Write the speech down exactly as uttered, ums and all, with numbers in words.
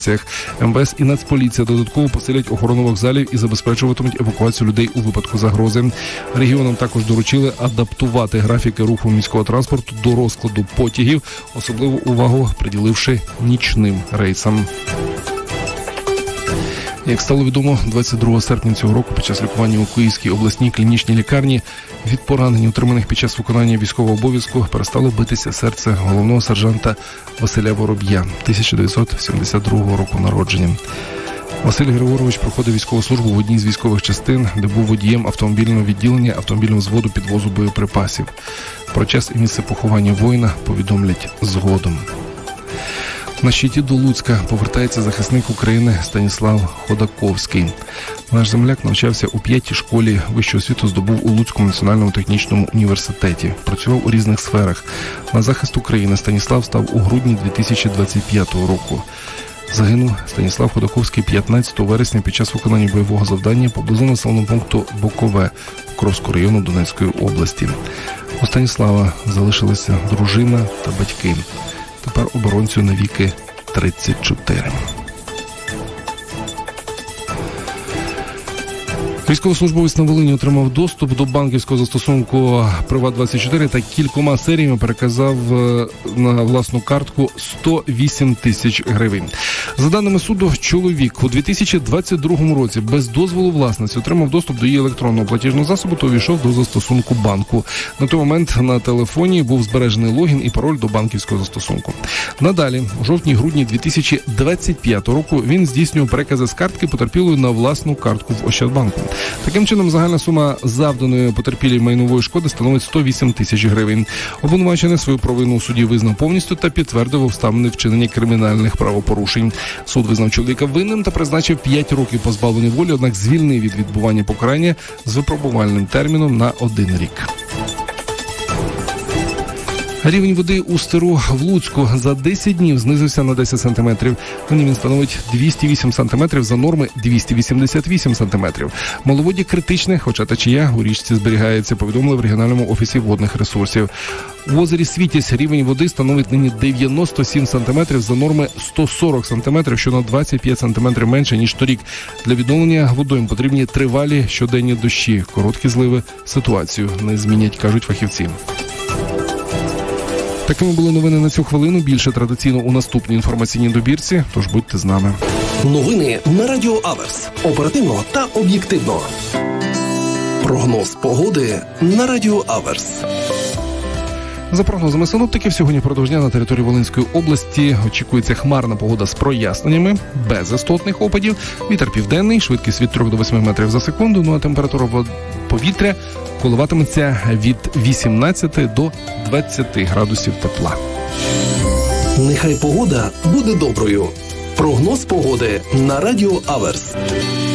ем ве ес і Нацполіція додатково посилять охорону вокзалів і забезпечуватимуть евакуацію людей у випадку загрози. Регіонам також доручили адаптувати графіки руху міського транспорту до розкладу потягів, особливу увагу приділивши нічним рейсам. Як стало відомо, двадцять другого серпня цього року під час лікування у Київській обласній клінічній лікарні від поранень, отриманих під час виконання військового обов'язку, перестало битися серце головного сержанта Василя Вороб'я, тисяча дев'ятсот сімдесят другого року народження. Василь Григорович проходив військову службу в одній з військових частин, де був водієм автомобільного відділення автомобільного взводу підвозу боєприпасів. Про час і місце поховання воїна повідомлять згодом. На щиті до Луцька повертається захисник України Станіслав Ходаковський. Наш земляк навчався у п'ятій школі, вищу освіту здобув у Луцькому національному технічному університеті. Працював у різних сферах. На захист України Станіслав став у грудні дві тисячі двадцять п'ятого року. Загинув Станіслав Ходаковський п'ятнадцятого вересня під час виконання бойового завдання поблизу населеного пункту Бокове Покровського району Донецької області. У Станіслава залишилися дружина та батьки. Тепер оборонцю навіки тридцять чотири. Військовослужбовець на Волині отримав доступ до банківського застосунку Приват двадцять чотири та кількома серіями переказав на власну картку сто вісім тисяч гривень. За даними суду, чоловік у дві тисячі двадцять другому році без дозволу власниці отримав доступ до її електронного платіжного засобу та увійшов до застосунку банку. На той момент на телефоні був збережений логін і пароль до банківського застосунку. Надалі, у жовтні-грудні дві тисячі двадцять п'ятого року він здійснював перекази з картки потерпілої на власну картку в Ощадбанку. Таким чином, загальна сума завданої потерпілій майнової шкоди становить сто вісім тисяч гривень. Обвинувачений свою провину у суді визнав повністю та підтвердив обставини вчинення кримінальних правопорушень. Суд визнав чоловіка винним та призначив п'ять років позбавлення волі, однак звільнив від відбування покарання з випробувальним терміном на один рік. Рівень води у Стеру в Луцьку за десять днів знизився на десять сантиметрів. Нині він становить двісті вісім сантиметрів за норми двісті вісімдесят вісім сантиметрів. Маловоддя критичне, хоча течія у річці зберігається, повідомили в регіональному офісі водних ресурсів. У озері Світязь рівень води становить нині дев'яносто сім сантиметрів за норми сто сорок сантиметрів, що на двадцять п'ять сантиметрів менше, ніж торік. Для відновлення водойм потрібні тривалі щоденні дощі. Короткі зливи ситуацію не змінять, кажуть фахівці. Такими були новини на цю хвилину. Більше традиційно у наступній інформаційній добірці, тож будьте з нами. Новини на Радіо Аверс. Оперативно та об'єктивно. Прогноз погоди на Радіо Аверс. За прогнозами синоптиків, сьогодні впродовж дня на території Волинської області очікується хмарна погода з проясненнями, без істотних опадів. Вітер південний, швидкість від трьох до восьми метрів за секунду, ну а температура повітря коливатиметься від вісімнадцяти до двадцяти градусів тепла. Нехай погода буде доброю. Прогноз погоди на Радіо Аверс.